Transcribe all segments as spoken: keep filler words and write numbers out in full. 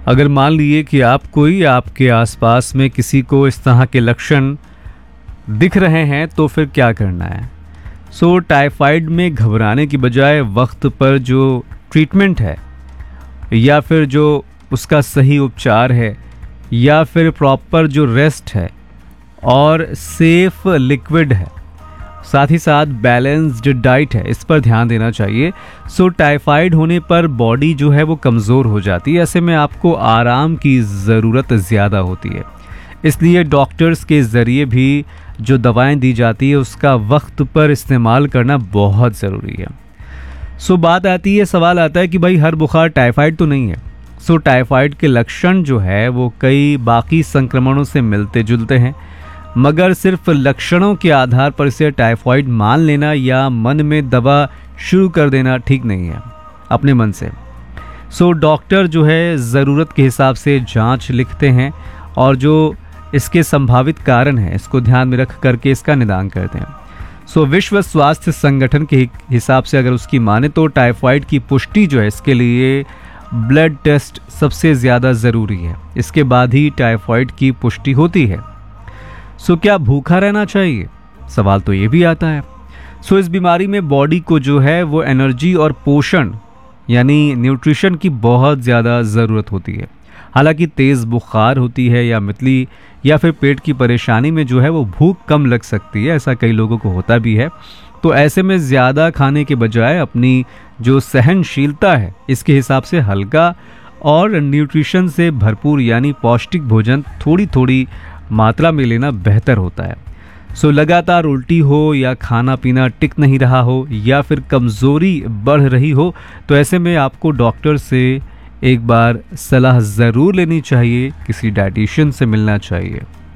अगर मान लीजिए कि आपको या आपके आसपास में किसी को इस तरह के लक्षण दिख रहे हैं तो फिर क्या करना है। सो टाइफाइड में घबराने की बजाय वक्त पर जो ट्रीटमेंट है या फिर जो उसका सही उपचार है या फिर प्रॉपर जो रेस्ट है और सेफ लिक्विड है, साथ ही साथ बैलेंस्ड डाइट है, इस पर ध्यान देना चाहिए। सो टाइफाइड होने पर बॉडी जो है वो कमज़ोर हो जाती है। ऐसे में आपको आराम की ज़रूरत ज़्यादा होती है, इसलिए डॉक्टर्स के ज़रिए भी जो दवाएं दी जाती है उसका वक्त पर इस्तेमाल करना बहुत ज़रूरी है। सो बात आती है, सवाल आता है कि भाई हर बुखार टाइफाइड तो नहीं है। सो टाइफाइड के लक्षण जो है वो कई बाकी संक्रमणों से मिलते जुलते हैं, मगर सिर्फ लक्षणों के आधार पर इसे टाइफाइड मान लेना या मन में दवा शुरू कर देना ठीक नहीं है अपने मन से। सो डॉक्टर जो है ज़रूरत के हिसाब से जांच लिखते हैं और जो इसके संभावित कारण हैं इसको ध्यान में रख करके इसका निदान करते हैं। सो विश्व स्वास्थ्य संगठन के हिसाब से अगर उसकी माने तो टाइफाइड की पुष्टि जो है इसके लिए ब्लड टेस्ट सबसे ज़्यादा ज़रूरी है, इसके बाद ही टाइफाइड की पुष्टि होती है। सो क्या भूखा रहना चाहिए, सवाल तो ये भी आता है। सो इस बीमारी में बॉडी को जो है वो एनर्जी और पोषण यानी न्यूट्रिशन की बहुत ज़्यादा ज़रूरत होती है। हालांकि तेज़ बुखार होती है या मितली या फिर पेट की परेशानी में जो है वो भूख कम लग सकती है, ऐसा कई लोगों को होता भी है। तो ऐसे में ज़्यादा खाने के बजाय अपनी जो सहनशीलता है इसके हिसाब से हल्का और न्यूट्रिशन से भरपूर यानी पौष्टिक भोजन थोड़ी थोड़ी मात्रा में लेना बेहतर होता है। सो लगातार उल्टी हो या खाना पीना टिक नहीं रहा हो या फिर कमज़ोरी बढ़ रही हो तो ऐसे में आपको डॉक्टर से एक बार सलाह ज़रूर लेनी चाहिए, किसी डाइटिशियन से मिलना चाहिए।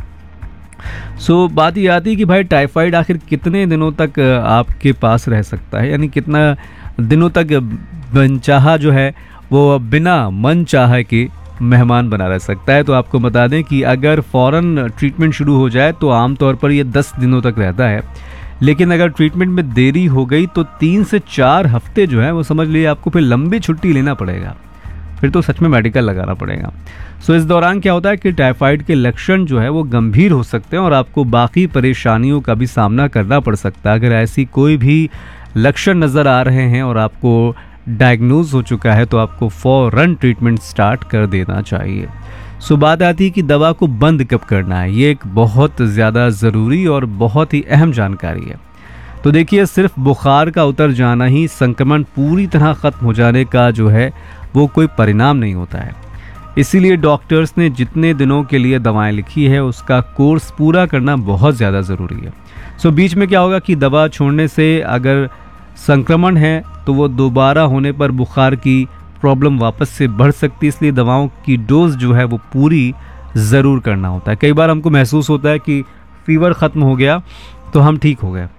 सो बात ये आती है कि भाई टाइफाइड आखिर कितने दिनों तक आपके पास रह सकता है, यानी कितना दिनों तक मनचाहा जो है वो बिना मन चाहे के मेहमान बना रह सकता है। तो आपको बता दें कि अगर फ़ौरन ट्रीटमेंट शुरू हो जाए तो आमतौर पर ये दस दिनों तक रहता है, लेकिन अगर ट्रीटमेंट में देरी हो गई तो तीन से चार हफ्ते जो है वो समझ लीजिए आपको फिर लंबी छुट्टी लेना पड़ेगा, फिर तो सच में मेडिकल लगाना पड़ेगा। सो इस दौरान क्या होता है कि टाइफाइड के लक्षण जो है वो गंभीर हो सकते हैं और आपको बाकी परेशानियों का भी सामना करना पड़ सकता है। अगर ऐसी कोई भी लक्षण नज़र आ रहे हैं और आपको डायग्नोज हो चुका है तो आपको फ़ौरन ट्रीटमेंट स्टार्ट कर देना चाहिए। सो बात आती है कि दवा को बंद कब करना है, ये एक बहुत ज़्यादा ज़रूरी और बहुत ही अहम जानकारी है। तो देखिए, सिर्फ बुखार का उतर जाना ही संक्रमण पूरी तरह ख़त्म हो जाने का जो है वो कोई परिणाम नहीं होता है। इसीलिए डॉक्टर्स ने जितने दिनों के लिए दवाएं लिखी है उसका कोर्स पूरा करना बहुत ज़्यादा ज़रूरी है। सो बीच में क्या होगा कि दवा छोड़ने से अगर संक्रमण है तो वो दोबारा होने पर बुखार की प्रॉब्लम वापस से बढ़ सकती है, इसलिए दवाओं की डोज जो है वो पूरी ज़रूर करना होता है। कई बार हमको महसूस होता है कि फीवर ख़त्म हो गया तो हम ठीक हो गए,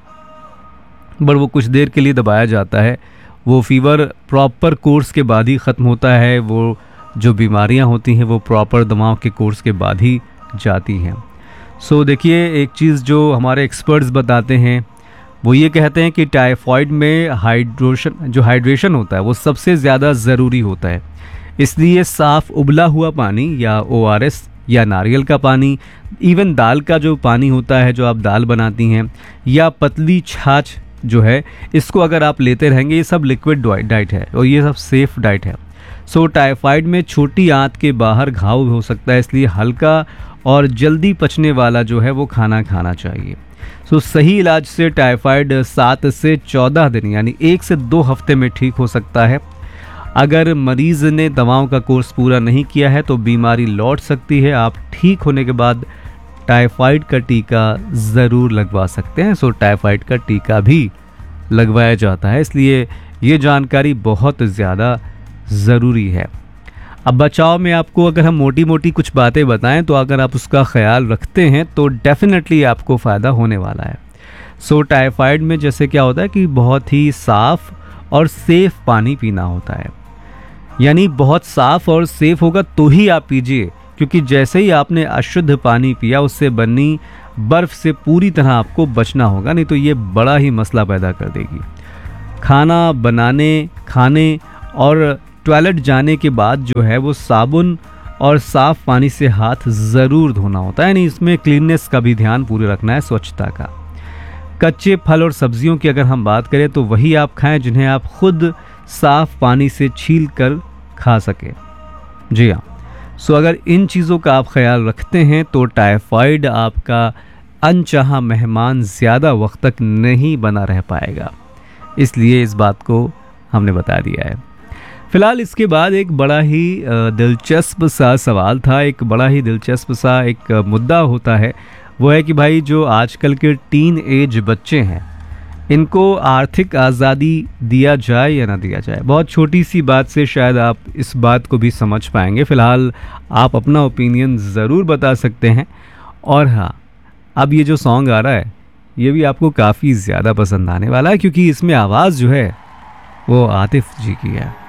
बट वो कुछ देर के लिए दबाया जाता है, वो फीवर प्रॉपर कोर्स के बाद ही ख़त्म होता है। वो जो बीमारियां होती हैं वो प्रॉपर दवाओं के कोर्स के बाद ही जाती हैं। सो देखिए, एक चीज़ जो हमारे एक्सपर्ट्स बताते हैं वो ये कहते हैं कि टाइफाइड में हाइड्रेशन जो हाइड्रेशन होता है वो सबसे ज़्यादा ज़रूरी होता है, इसलिए साफ़ उबला हुआ पानी या ओ आर एस या नारियल का पानी, इवन दाल का जो पानी होता है जो आप दाल बनाती हैं, या पतली छाछ जो है, इसको अगर आप लेते रहेंगे, ये सब लिक्विड डाइट है और ये सब सेफ डाइट है। सो टाइफाइड में छोटी आंत के बाहर घाव हो सकता है, इसलिए हल्का और जल्दी पचने वाला जो है वो खाना खाना चाहिए। सो सही इलाज से टाइफाइड सात से चौदह दिन यानी एक से दो हफ्ते में ठीक हो सकता है। अगर मरीज़ ने दवाओं का कोर्स पूरा नहीं किया है तो बीमारी लौट सकती है। आप ठीक होने के बाद टाइफाइड का टीका ज़रूर लगवा सकते हैं। सो टाइफाइड का टीका भी लगवाया जाता है, इसलिए ये जानकारी बहुत ज़्यादा ज़रूरी है। अब बचाव में आपको अगर हम मोटी मोटी कुछ बातें बताएं तो अगर आप उसका ख्याल रखते हैं तो डेफिनेटली आपको फ़ायदा होने वाला है। सो टाइफाइड में जैसे क्या होता है कि बहुत ही साफ़ और सेफ़ पानी पीना होता है, यानी बहुत साफ़ और सेफ़ होगा तो ही आप पीजिए, क्योंकि जैसे ही आपने अशुद्ध पानी पिया उससे बनी बर्फ़ से पूरी तरह आपको बचना होगा, नहीं तो ये बड़ा ही मसला पैदा कर देगी। खाना बनाने, खाने और टॉयलेट जाने के बाद जो है वो साबुन और साफ़ पानी से हाथ ज़रूर धोना होता है, यानी इसमें क्लीननेस का भी ध्यान पूरे रखना है, स्वच्छता का। कच्चे फल और सब्जियों की अगर हम बात करें तो वही आप खाएं जिन्हें आप खुद साफ़ पानी से छील कर खा सकें। जी हाँ, सो अगर इन चीज़ों का आप ख्याल रखते हैं तो टाइफाइड आपका अनचाहा मेहमान ज़्यादा वक्त तक नहीं बना रह पाएगा, इसलिए इस बात को हमने बता दिया है। फ़िलहाल इसके बाद एक बड़ा ही दिलचस्प सा सवाल था, एक बड़ा ही दिलचस्प सा एक मुद्दा होता है, वो है कि भाई जो आजकल के टीन एज बच्चे हैं इनको आर्थिक आज़ादी दिया जाए या ना दिया जाए। बहुत छोटी सी बात से शायद आप इस बात को भी समझ पाएंगे। फ़िलहाल आप अपना ओपिनियन ज़रूर बता सकते हैं। और हाँ, अब ये जो सॉन्ग आ रहा है ये भी आपको काफ़ी ज़्यादा पसंद आने वाला है, क्योंकि इसमें आवाज़ जो है वो आतिफ़ जी की है।